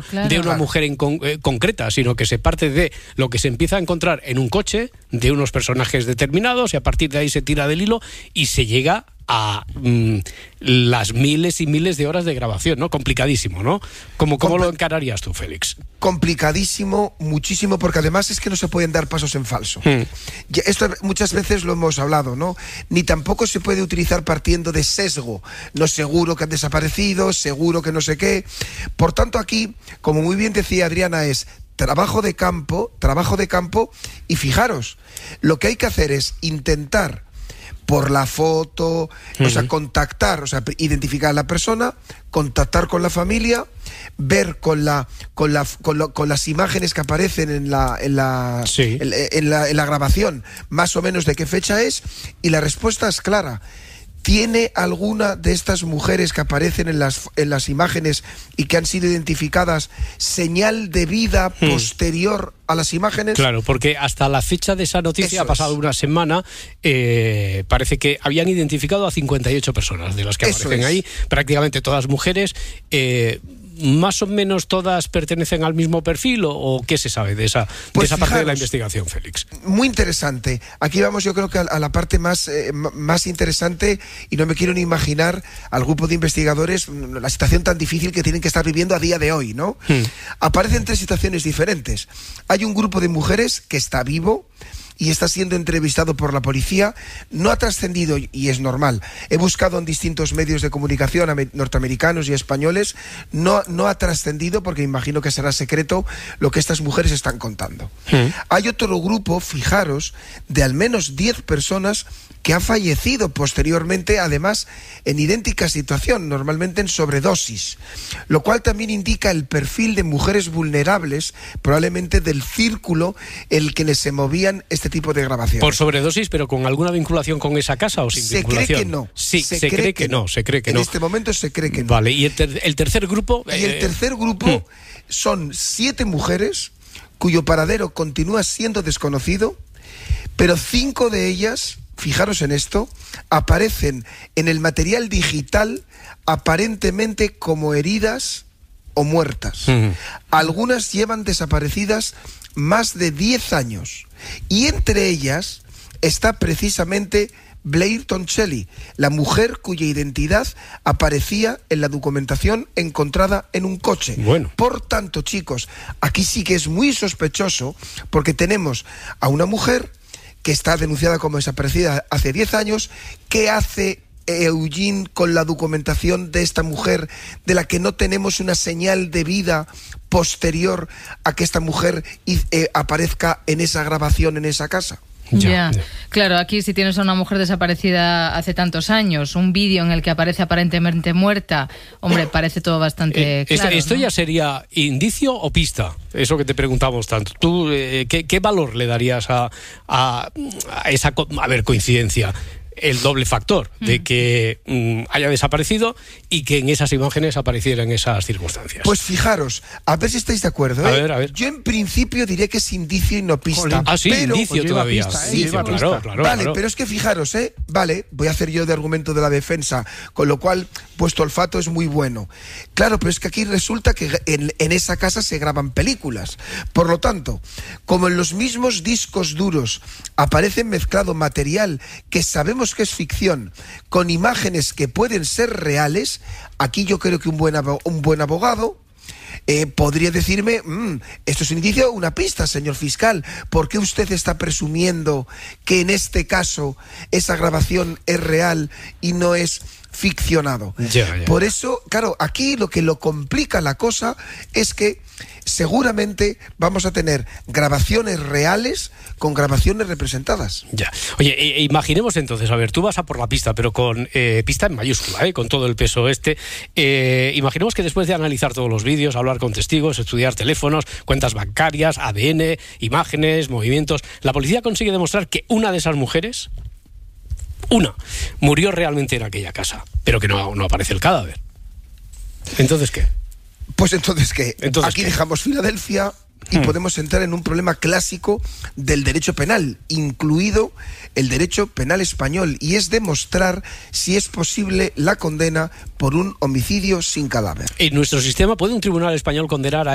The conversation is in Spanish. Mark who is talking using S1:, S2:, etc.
S1: de una mujer concreta, sino que se parte de lo que se empieza a encontrar en un coche de unos personajes determinados y a partir de ahí se tira del hilo y se llega a las miles y miles de horas de grabación, ¿no? Complicadísimo, ¿no? ¿Cómo lo encararías tú, Félix?
S2: Complicadísimo, muchísimo, porque además es que no se pueden dar pasos en falso. Esto muchas veces lo hemos hablado, ¿no? Ni tampoco se puede utilizar partiendo de sesgo. No, seguro que han desaparecido, seguro que no sé qué. Por tanto, aquí, como muy bien decía Adriana, es trabajo de campo, y fijaros, lo que hay que hacer es intentar por la foto, o sea, contactar, o sea, identificar a la persona, contactar con la familia, ver con las imágenes que aparecen en la grabación, más o menos de qué fecha es, y la respuesta es clara. ¿Tiene alguna de estas mujeres que aparecen en las imágenes y que han sido identificadas señal de vida posterior a las imágenes?
S1: Claro, porque hasta la fecha de esa noticia ha pasado una semana, parece que habían identificado a 58 personas de las que aparecen ahí, prácticamente todas mujeres. ¿Más o menos todas pertenecen al mismo perfil o qué se sabe de esa parte de la investigación, Félix?
S2: Muy interesante. Aquí vamos, yo creo que a la parte más interesante, y no me quiero ni imaginar al grupo de investigadores la situación tan difícil que tienen que estar viviendo a día de hoy, ¿no? Aparecen tres situaciones diferentes. Hay un grupo de mujeres que está vivo y está siendo entrevistado por la policía. No ha trascendido, y es normal. He buscado en distintos medios de comunicación norteamericanos y españoles. No ha trascendido porque imagino que será secreto lo que estas mujeres están contando. Hay otro grupo, fijaros, de al menos 10 personas que ha fallecido posteriormente, además en idéntica situación, normalmente en sobredosis, lo cual también indica el perfil de mujeres vulnerables, probablemente del círculo en el que se movían este tipo de grabaciones.
S1: Por sobredosis, pero ¿con alguna vinculación con esa casa o sin vinculación?
S2: Se cree que no.
S1: Sí, se cree que no.
S2: En este momento se cree que no.
S1: Vale, ¿y el tercer grupo?
S2: Y el tercer grupo son 7 mujeres cuyo paradero continúa siendo desconocido, pero 5 de ellas, fijaros en esto, aparecen en el material digital aparentemente como heridas o muertas. Algunas llevan desaparecidas más de 10 años. Y entre ellas está precisamente Blair Toncelli, la mujer cuya identidad aparecía en la documentación encontrada en un coche.
S1: Bueno.
S2: Por tanto, chicos, aquí sí que es muy sospechoso, porque tenemos a una mujer que está denunciada como desaparecida hace 10 años. ¿Qué hace Eugene con la documentación de esta mujer, de la que no tenemos una señal de vida posterior a que esta mujer aparezca en esa grabación en esa casa?
S3: Ya, claro, aquí si tienes a una mujer desaparecida hace tantos años, un vídeo en el que aparece aparentemente muerta, hombre, parece todo bastante claro.
S1: ¿Esto
S3: ¿no?
S1: ya sería indicio o pista? Eso que te preguntamos tanto. ¿Tú qué valor le darías a esa coincidencia? El doble factor de que haya desaparecido y que en esas imágenes aparecieran esas circunstancias.
S2: Pues fijaros, a ver si estáis de acuerdo.
S1: A ver.
S2: Yo en principio diré que es indicio y no pista.
S1: Sí, pero, indicio todavía.
S2: Pista,
S1: indicio, claro.
S2: Vale, pero es que fijaros, vale, voy a hacer yo de argumento de la defensa, con lo cual vuestro olfato es muy bueno. Claro, pero es que aquí resulta que en esa casa se graban películas. Por lo tanto, como en los mismos discos duros aparece mezclado material que sabemos que es ficción con imágenes que pueden ser reales, aquí yo creo que un buen abogado podría decirme, esto es un indicio, una pista, señor fiscal. ¿Por qué usted está presumiendo que en este caso esa grabación es real y no es ficcionado? Por eso, claro, aquí lo que lo complica la cosa es que seguramente vamos a tener grabaciones reales con grabaciones representadas.
S1: Ya. Oye, imaginemos entonces, a ver, tú vas a por la pista, pero con pista en mayúscula, con todo el peso imaginemos que después de analizar todos los vídeos, hablar con testigos, estudiar teléfonos, cuentas bancarias, ADN, imágenes, movimientos, la policía consigue demostrar que una de esas mujeres, murió realmente en aquella casa, pero que no aparece el cadáver. ¿Entonces qué?
S2: Pues entonces ¿qué? Aquí dejamos Filadelfia y podemos entrar en un problema clásico del derecho penal, incluido el derecho penal español, y es demostrar si es posible la condena por un homicidio sin cadáver.
S1: En nuestro sistema, ¿puede un tribunal español condenar a